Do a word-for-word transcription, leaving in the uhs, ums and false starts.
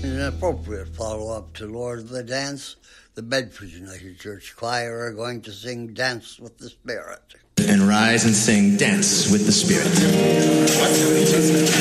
In an appropriate follow-up to Lord of the Dance, the Bedford United Church Choir are going to sing Dance with the Spirit. And rise and sing Dance with the Spirit.